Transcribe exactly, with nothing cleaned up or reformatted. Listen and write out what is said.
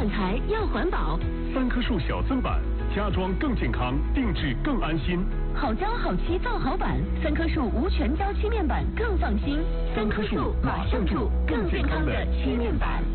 板材要环保。 三棵树小增板，家装更健康，定制更安心。 好胶好漆造好板，三棵树无全胶漆面板更放心。三棵树马上住更健康的漆面板。